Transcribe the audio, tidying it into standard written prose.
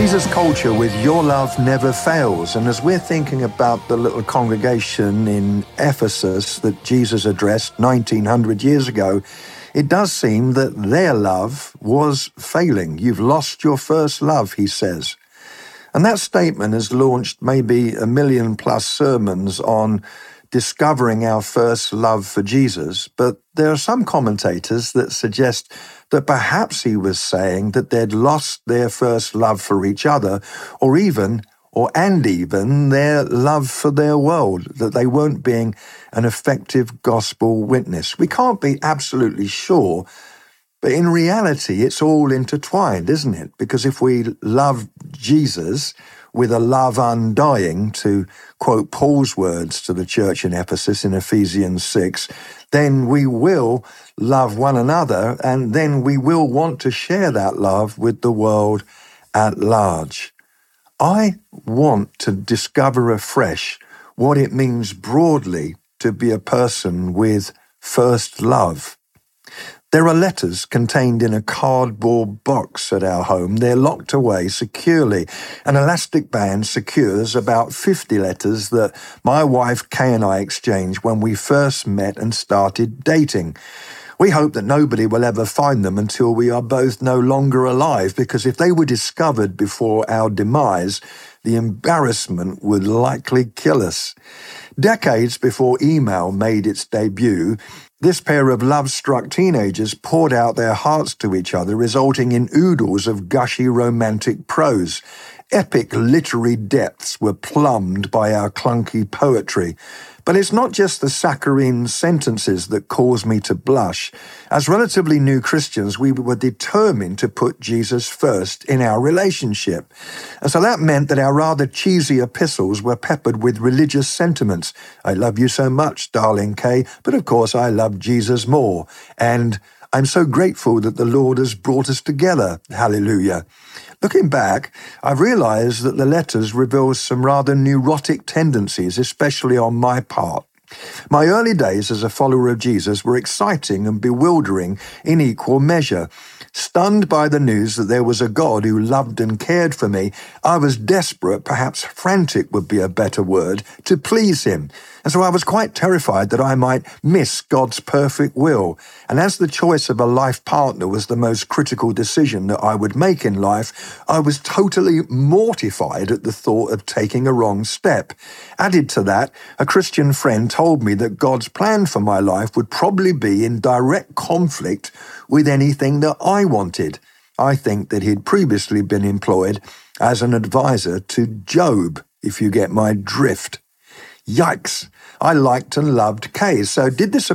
Jesus Culture with Your Love Never Fails. And as we're thinking about the little congregation in Ephesus that Jesus addressed 1900 years ago, it does seem that their love was failing. You've lost your first love, he says. And that statement has launched maybe 1 million plus sermons on discovering our first love for Jesus. But there are some commentators that suggest that perhaps he was saying that they'd lost their first love for each other, or even their love for their world, that they weren't being an effective gospel witness. We can't be absolutely sure, but in reality, it's all intertwined, isn't it? Because if we love Jesus with a love undying, to quote Paul's words to the church in Ephesus in Ephesians 6, then we will love one another, and then we will want to share that love with the world at large. I want to discover afresh what it means broadly to be a person with first love. There are letters contained in a cardboard box at our home. They're locked away securely. An elastic band secures about 50 letters that my wife Kay and I exchanged when we first met and started dating. We hope that nobody will ever find them until we are both no longer alive, because if they were discovered before our demise, the embarrassment would likely kill us. Decades before email made its debut, this pair of love-struck teenagers poured out their hearts to each other, resulting in oodles of gushy romantic prose. Epic literary depths were plumbed by our clunky poetry. But it's not just the saccharine sentences that cause me to blush. As relatively new Christians, we were determined to put Jesus first in our relationship. And so that meant that our rather cheesy epistles were peppered with religious sentiments. I love you so much, darling Kay, but of course I love Jesus more. And I'm so grateful that the Lord has brought us together. Hallelujah. Looking back, I've realized that the letters reveal some rather neurotic tendencies, especially on my part. My early days as a follower of Jesus were exciting and bewildering in equal measure. Stunned by the news that there was a God who loved and cared for me, I was desperate, perhaps frantic would be a better word, to please him. And so I was quite terrified that I might miss God's perfect will. And as the choice of a life partner was the most critical decision that I would make in life, I was totally mortified at the thought of taking a wrong step. Added to that, a Christian friend told me that God's plan for my life would probably be in direct conflict with anything that I wanted. I think that he'd previously been employed as an advisor to Job, if you get my drift. Yikes. I liked and loved Kay. So did this